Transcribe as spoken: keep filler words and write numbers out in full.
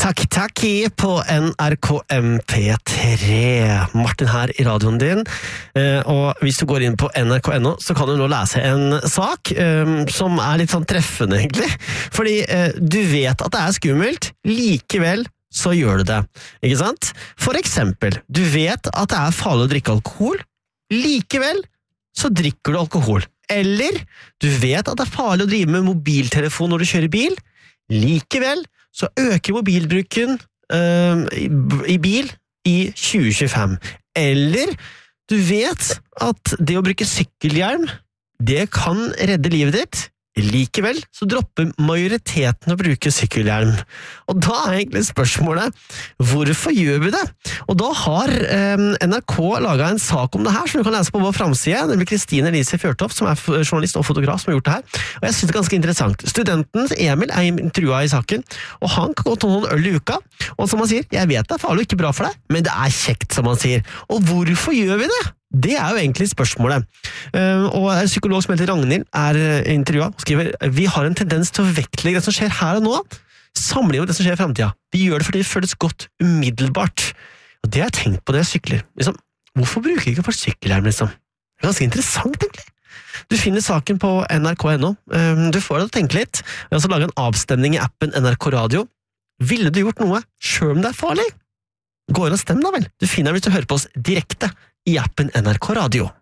Taki-taki på N R K M P tre. Martin her i radioen din. Og hvis du går inn på N R K punktum N O, så kan du nå lese en sak som er litt sånn treffende, egentlig. Fordi du vet at det er skummelt, likevel så gjør du det. Ikke sant? For eksempel, du vet at det er farlig å drikke alkohol, likevel så drikker du alkohol. Eller, du vet at det er farlig å drive med mobiltelefon når du kjører bil, likevel så øker mobilbruken øh, i, i bil i tjue tjuefem. Eller du vet at det å bruke sykkelhjelm, det kan redde livet ditt. Likevel så dropper majoriteten å bruke sykkelhjelm. Og da er egentlig spørsmålet, hvorfor gjør vi det? Og da har eh, N R K laget en sak om det her, som du kan lese på vår framside, nemlig Kristine Elise Fjørtoft, som er journalist og fotograf, som har gjort det her. Og jeg synes det er ganske interessant. Studenten Emil er intervjuet i saken, og han kan gå til noen øl i uka, og som han sier, jeg vet det er farlig og ikke bra for deg, men det er kjekt, som han sier. Og hvorfor gjør vi det? Det er jo egentlig spørsmålet. Uh, og en psykolog som heter Ragnhild er intervjuet og skriver, vi har en tendens til å vektlegge det som skjer her og nå, sammenlignet med det som skjer i fremtiden. Vi gjør det fordi det føles godt umiddelbart. Og det har jeg tenkt på det jeg sykler. Liksom, hvorfor bruker jeg ikke for sykkelhjelm, liksom? Det er ganske interessant, egentlig. Du finner saken på N R K punktum N O. Uh, du får det til å tenke litt. Vi har også laget en avstemning i appen N R K Radio. Ville du gjort noe, selv om det er farlig? Gå inn og stem da vel. Du finner det hvis du hører på oss direkte i appen N R K Radio.